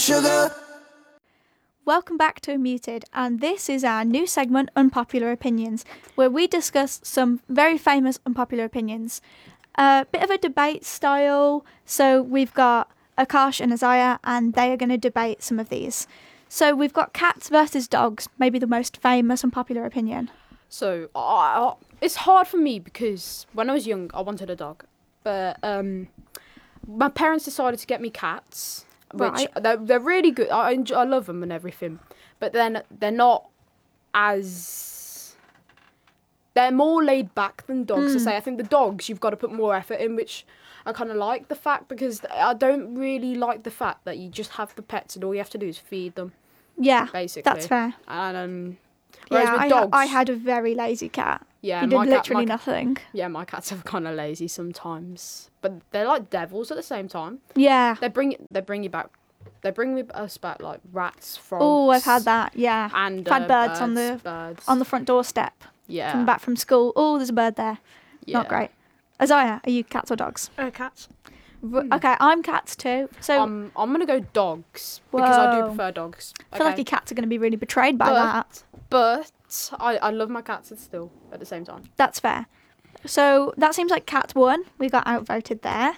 Sugar. Welcome back to Unmuted, and this is our new segment, Unpopular Opinions, where we discuss some very famous unpopular opinions. A bit of a debate style, so we've got Akash and Isaiah, and they are going to debate some of these. So we've got cats versus dogs, maybe the most famous unpopular opinion. So it's hard for me because when I was young, I wanted a dog, but my parents decided to get me cats, which they're really good. I love them and everything, but then they're not as they're more laid back than dogs. To say, I think the dogs you've got to put more effort in, which I kind of like the fact because I don't really like the fact that you just have the pets and all you have to do is feed them. Yeah, basically that's fair. And whereas with Yeah, dogs, I had a very lazy cat. yeah, He did literally nothing. Yeah, my cats are kind of lazy sometimes, but they're like devils at the same time. Yeah. They bring you back. They bring us back like rats, frogs. Oh, I've had that. Yeah. And I've had birds on the front doorstep. Yeah. Coming back from school. Oh, there's a bird there. Yeah. Not great. Isaiah, are you cats or dogs? Cats. Okay, I'm cats too. So I'm gonna go dogs because I do Whoa. prefer dogs. I feel like your cats are going to be really betrayed by that. But I love my cats still at the same time. That's fair. So that seems like cats won. We got outvoted there.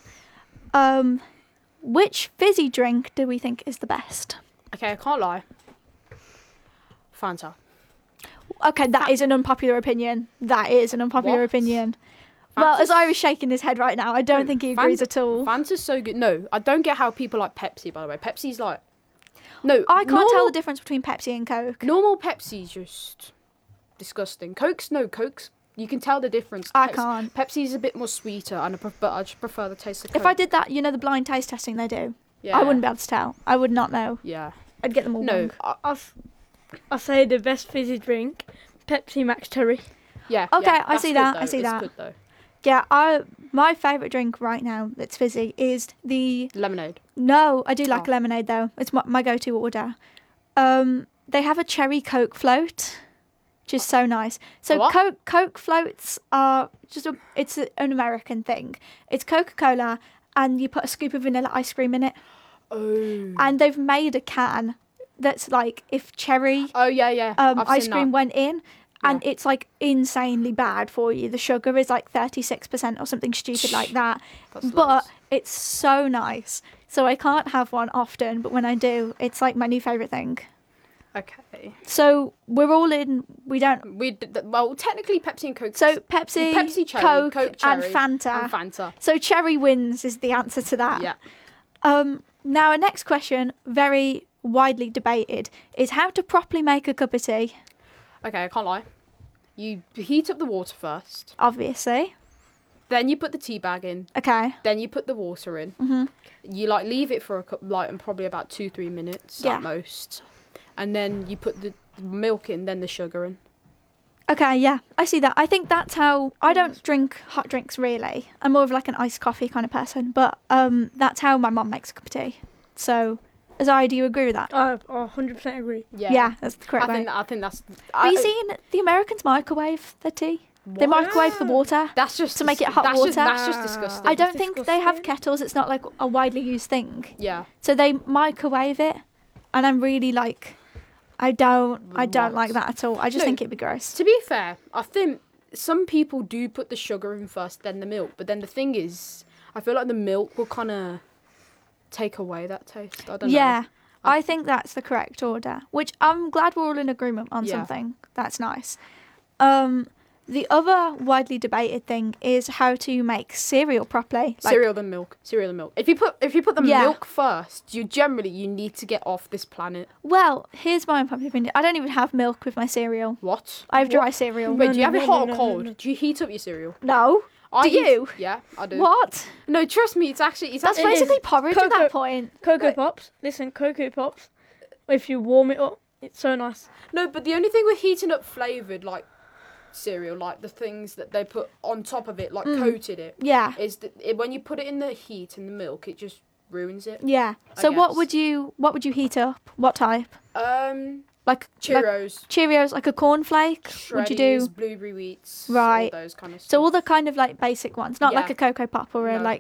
Which fizzy drink do we think is the best? Okay, I can't lie. Fanta. Okay, that is an unpopular opinion. That is an unpopular What? opinion. Well, Fanta's- Isaiah's shaking his head right now. I don't think he agrees at all. Fanta's so good. No, I don't get how people like Pepsi. By the way, Pepsi's like no. I can't tell normal- the difference between Pepsi and Coke. Normal Pepsi's just disgusting. Coke's you can tell the difference. I can't. Pepsi's a bit more sweeter, but I just prefer the taste of Coke. If I did that, you know, the blind taste testing they do, yeah. I wouldn't be able to tell. I would not know. Yeah. I'd get them all No. wrong. I say the best fizzy drink, Pepsi Max Cherry. Yeah. Okay, yeah, I that's see good that, though. I see It's that. good though. Yeah, my favourite drink right now that's fizzy is the... Lemonade. No, I do like Oh. lemonade though. It's my go-to order. They have a cherry Coke float, which is so nice. So A what? Coke floats are it's an American thing. It's Coca-Cola and you put a scoop of vanilla ice cream in it. Oh. And they've made a can that's like if cherry Oh yeah. I've ice seen cream that. went in, and Yeah. it's like insanely bad for you. The sugar is like 36% or something stupid like that. That's But loads. it's so nice. So I can't have one often, but when I do, it's like my new favourite thing. Okay. So we're all in. We don't. Well, technically Pepsi and Coke. So Pepsi, Pepsi cherry, Coke, Coke and cherry, Fanta. And Fanta. So cherry wins is the answer to that. Yeah. Now, our next question, very widely debated, is how to properly make a cup of tea. Okay, I can't lie. You heat up the water first. Obviously. Then you put the tea bag in. Okay. Then you put the water in. Mhm. You leave it for probably about 2-3 minutes Yeah. at most, and then you put the milk in, then the sugar in. Okay, yeah, I see that. I think that's how... I don't drink hot drinks, really. I'm more of like an iced coffee kind of person, but that's how my mum makes a cup of tea. So, Azari, do you agree with that? I 100% agree. Yeah, that's the correct way. I think that's. Have you seen the Americans microwave their tea? They microwave the water. That's just to make it hot that's water? That's just disgusting. I don't think they have disgusting. kettles. It's not like a widely used thing. Yeah. So they microwave it, and I'm really like... I don't What? like that at all. I just No. think it'd be gross. To be fair, I think some people do put the sugar in first, then the milk. But then the thing is, I feel like the milk will kind of take away that taste. I don't know. Yeah, I think that's the correct order, which I'm glad we're all in agreement on Yeah. something. That's nice. The other widely debated thing is how to make cereal properly. Like, Cereal then milk. Cereal then milk. If you put the Yeah. milk first, you need to get off this planet. well, here's my unpopular opinion. I don't even have milk with my cereal. What? I have dry cereal. Wait, do you have it no, hot or no, cold? no. Do you heat up your cereal? No. I Do heat- you? Yeah, I do. What? No, trust me. It's That's actually basically porridge at Cocoa- that point. Cocoa Wait. Pops. Listen, Cocoa Pops. If you warm it up, it's so nice. No, but the only thing with heating up flavoured like cereal, like the things that they put on top of it, like coated it, Yeah. is that when you put it in the heat in the milk, it just ruins it. Yeah. I So what guess. would you heat up? What type? Like Cheerios, Cheerios, like a cornflake? Would you do? blueberry wheats, Right. all those kind of stuff. So all the kind of like basic ones, not like Yeah. a Cocoa Pop or a No. like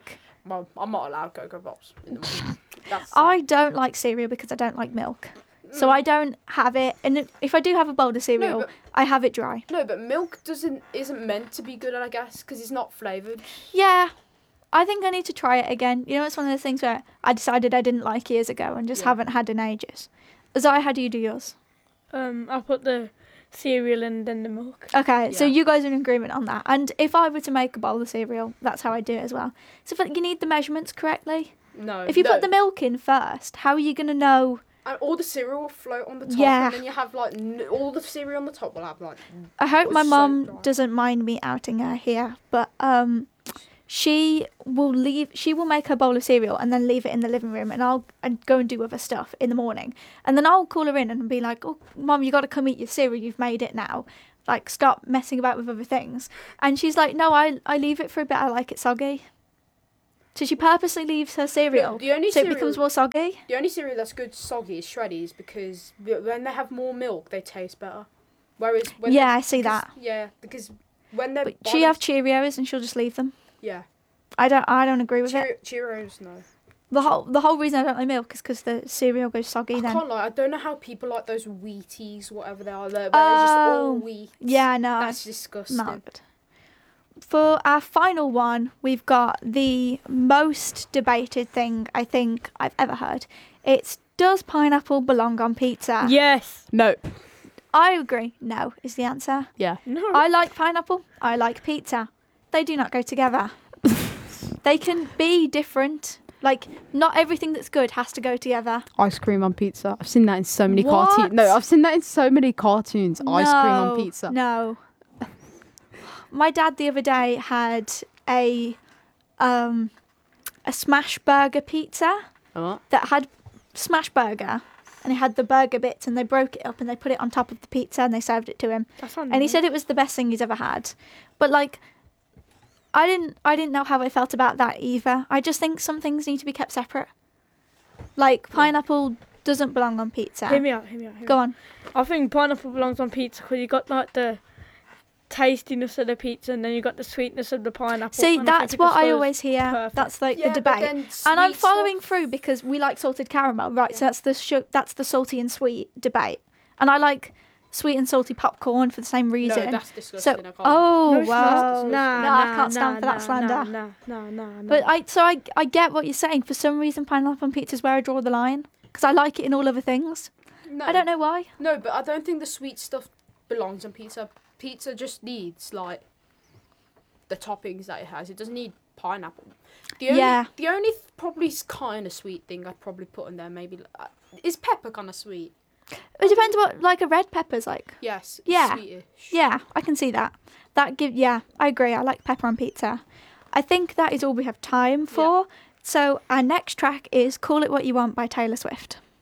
Well, I'm not allowed Cocoa Pops in the morning. I don't like cereal because I don't like milk. So I don't have it, and if I do have a bowl of cereal, but- I have it dry. No, but milk isn't meant to be good, I guess, because it's not flavoured. Yeah, I think I need to try it again. You know, it's one of those things where I decided I didn't like years ago and just haven't had in ages. Zoe, how do you do yours? I put the cereal and then the milk. Okay, so Yeah. you guys are in agreement on that. And if I were to make a bowl of cereal, that's how I do it as well. So you need the measurements correctly. No. If you put the milk in first, how are you going to know? And all the cereal will float on the top, Yeah. and then you have like all the cereal on the top will have like. I hope It's my so mum dry. doesn't mind me outing her here, but she will make her bowl of cereal and then leave it in the living room, and I'll go and do other stuff in the morning, and then I'll call her in and be like, "Oh, Mum, you got to come eat your cereal. You've made it now. Like, stop messing about with other things." And she's like, "No, I leave it for a bit. I like it soggy." So she purposely leaves her cereal The only so it cereal, becomes more soggy. the only cereal that's good soggy is Shreddies because when they have more milk, they taste better. Whereas when Yeah, I see that. Yeah, because when they're But she have Cheerios and she'll just leave them. yeah I don't agree with it. Cheerios no. The whole reason I don't like milk is because the cereal goes soggy I then. can't lie. I don't know how people like those Wheaties, whatever they are. They're just all wheat. Yeah, no, That's disgusting. not good. For our final one, we've got the most debated thing I think I've ever heard. It's, does pineapple belong on pizza? Yes. No. I agree. No is the answer. Yeah. No. I like pineapple. I like pizza. They do not go together. They can be different. Like, not everything that's good has to go together. Ice cream on pizza. I've seen that in so many What? cartoons. No, I've seen that in so many cartoons. Ice cream on No, pizza. No. My dad the other day had a smash burger pizza What? that had smash burger, and it had the burger bits, and they broke it up and they put it on top of the pizza and they served it to him. That's And he said it was the best thing he's ever had. But like, I didn't know how I felt about that either. I just think some things need to be kept separate. Like, pineapple doesn't belong on pizza. Hear me out. Go on. I think pineapple belongs on pizza because you got like the tastiness of the pizza and then you got the sweetness of the pineapple. See, and I that's think it what just I goes always hear. perfect. That's like Yeah, the but debate. then And I'm sweet following stuff- through because we like salted caramel, right? So that's the salty and sweet debate. And I like sweet and salty popcorn for the same No, reason. that's disgusting. I can't. Oh No, it's wow. not. No, I can't stand for that slander. No. But I get what you're saying. For some reason, pineapple on pizza is where I draw the line because I like it in all other things. No. I don't know why. No, but I don't think the sweet stuff belongs on pizza. Pizza just needs like the toppings that it has. It doesn't need pineapple. The only probably kind of sweet thing I'd probably put in there maybe is pepper kind of sweet. It depends what like a red pepper's like. Yes. Yeah. Sweetish. Yeah, I can see that. I agree. I like pepper on pizza. I think that is all we have time for. So our next track is "Call It What You Want" by Taylor Swift.